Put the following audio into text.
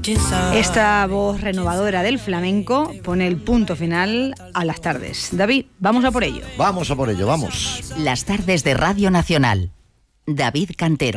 Esta voz renovadora del flamenco pone el punto final a las tardes. David, vamos a por ello. Vamos a por ello, vamos. Las tardes de Radio Nacional. David Cantero.